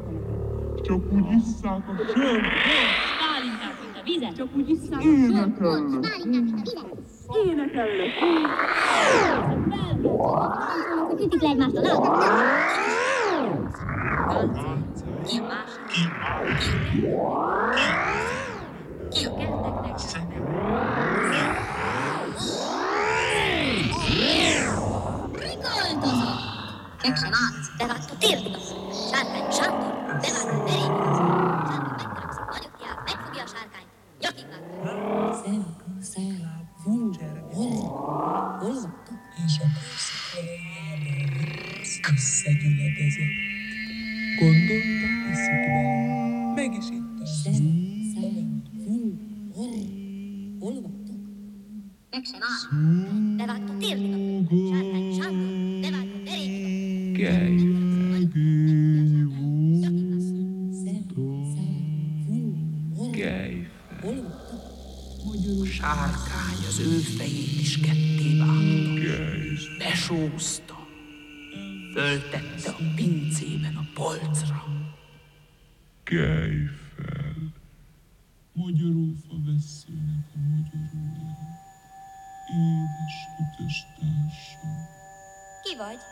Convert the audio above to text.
Csak úgy isszák a sört. Pálinkát, mint a vizet. Csak úgy isszák a sört. Énekellek. Táncolnak, hogy ütik le egymást a lábak. Ki a másik? Ki a kerteknek? Rikoltozok! Kekse Márc, bevágta térdig az. Sárkány Sándor, bevágta derékig az. Sándor megkaragszik, nagyot jár, megfogja a sárkányt, nyakig vágta. Szela, hol vagytok? És a kősziklájában összegyüledezett. Gondoltam, viszik be, meg is ittam. Hol vagytok? Kekse Márc, bevágta térdig az. Sárkány Sándor, bevágta derékig az. Sárkány az ő fejét is ketté vágta, besózta, föltette a pincében a polcra. Kelj fel! Magyarófa vesszőnek a magyarója, édes ütös társam. Ki vagy?